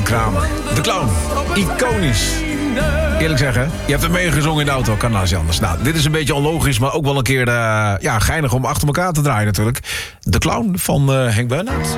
Kramer. De Clown. Iconisch. Eerlijk zeggen, je hebt er mee gezongen in de auto. Kan naast je anders. Nou, dit is een beetje onlogisch, maar ook wel een keer geinig om achter elkaar te draaien natuurlijk. De Clown van Henk Bernhard.